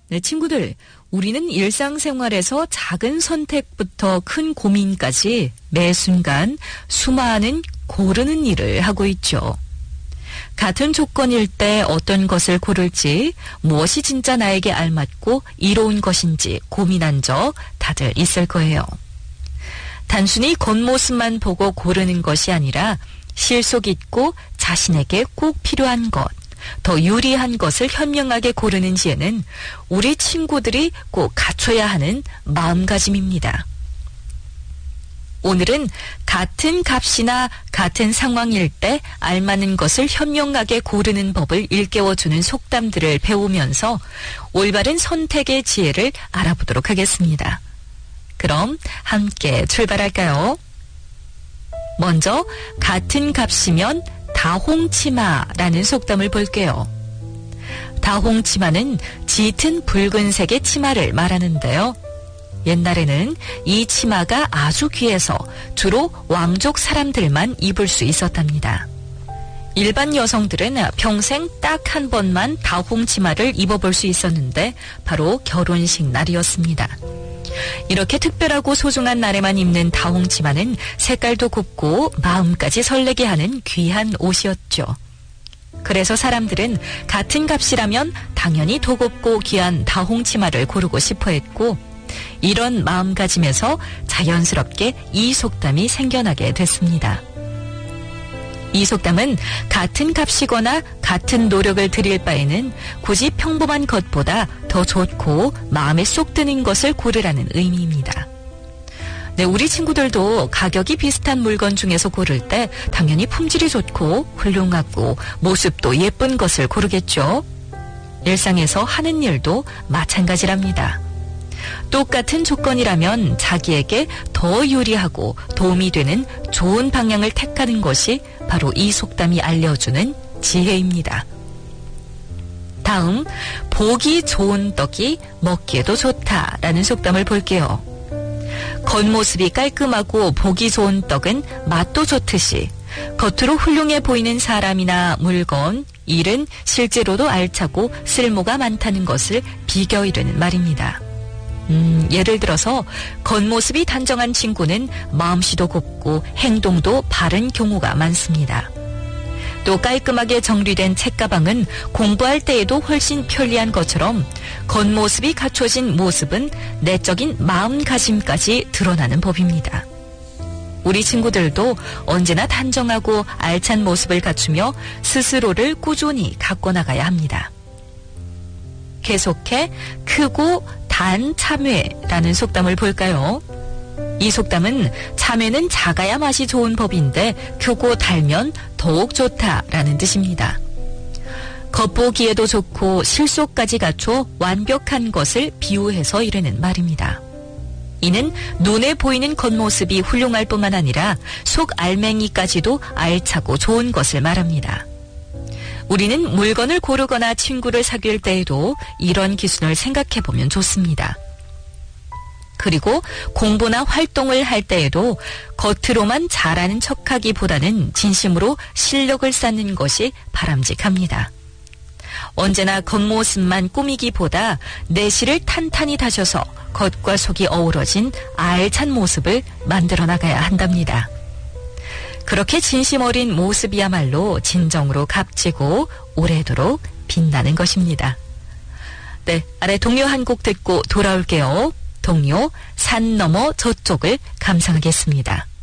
네, 친구들, 우리는 일상생활에서 작은 선택부터 큰 고민까지 매 순간 수많은 고르는 일을 하고 있죠. 같은 조건일 때 어떤 것을 고를지, 무엇이 진짜 나에게 알맞고 이로운 것인지 고민한 적 다들 있을 거예요. 단순히 겉모습만 보고 고르는 것이 아니라 실속 있고 자신에게 꼭 필요한 것, 더 유리한 것을 현명하게 고르는 지혜는 우리 친구들이 꼭 갖춰야 하는 마음가짐입니다. 오늘은 같은 값이나 같은 상황일 때 알맞는 것을 현명하게 고르는 법을 일깨워주는 속담들을 배우면서 올바른 선택의 지혜를 알아보도록 하겠습니다. 그럼 함께 출발할까요? 먼저 같은 값이면 다홍치마라는 속담을 볼게요. 다홍치마는 짙은 붉은색의 치마를 말하는데요. 옛날에는 이 치마가 아주 귀해서 주로 왕족 사람들만 입을 수 있었답니다. 일반 여성들은 평생 딱 한 번만 다홍치마를 입어볼 수 있었는데 바로 결혼식 날이었습니다. 이렇게 특별하고 소중한 날에만 입는 다홍치마는 색깔도 곱고 마음까지 설레게 하는 귀한 옷이었죠. 그래서 사람들은 같은 값이라면 당연히 더 곱고 귀한 다홍치마를 고르고 싶어 했고, 이런 마음가짐에서 자연스럽게 이 속담이 생겨나게 됐습니다. 이 속담은 같은 값이거나 같은 노력을 들일 바에는 굳이 평범한 것보다 더 좋고 마음에 쏙 드는 것을 고르라는 의미입니다. 네, 우리 친구들도 가격이 비슷한 물건 중에서 고를 때 당연히 품질이 좋고 훌륭하고 모습도 예쁜 것을 고르겠죠. 일상에서 하는 일도 마찬가지랍니다. 똑같은 조건이라면 자기에게 더 유리하고 도움이 되는 좋은 방향을 택하는 것이 바로 이 속담이 알려주는 지혜입니다. 다음, 보기 좋은 떡이 먹기에도 좋다라는 속담을 볼게요. 겉모습이 깔끔하고 보기 좋은 떡은 맛도 좋듯이 겉으로 훌륭해 보이는 사람이나 물건, 일은 실제로도 알차고 쓸모가 많다는 것을 비교이르는 말입니다. 예를 들어서 겉모습이 단정한 친구는 마음씨도 곱고 행동도 바른 경우가 많습니다. 또 깔끔하게 정리된 책가방은 공부할 때에도 훨씬 편리한 것처럼 겉모습이 갖춰진 모습은 내적인 마음가짐까지 드러나는 법입니다. 우리 친구들도 언제나 단정하고 알찬 모습을 갖추며 스스로를 꾸준히 갖고 나가야 합니다. 계속해 크고 단 참외라는 속담을 볼까요? 이 속담은 참외는 작아야 맛이 좋은 법인데 크고 달면 더욱 좋다라는 뜻입니다. 겉보기에도 좋고 실속까지 갖춰 완벽한 것을 비유해서 이르는 말입니다. 이는 눈에 보이는 겉모습이 훌륭할 뿐만 아니라 속 알맹이까지도 알차고 좋은 것을 말합니다. 우리는 물건을 고르거나 친구를 사귈 때에도 이런 기준을 생각해보면 좋습니다. 그리고 공부나 활동을 할 때에도 겉으로만 잘하는 척하기보다는 진심으로 실력을 쌓는 것이 바람직합니다. 언제나 겉모습만 꾸미기보다 내실을 탄탄히 다져서 겉과 속이 어우러진 알찬 모습을 만들어 나가야 한답니다. 그렇게 진심 어린 모습이야말로 진정으로 값지고 오래도록 빛나는 것입니다. 네, 아래 동요 한 곡 듣고 돌아올게요. 동요 산 너머 저쪽을 감상하겠습니다.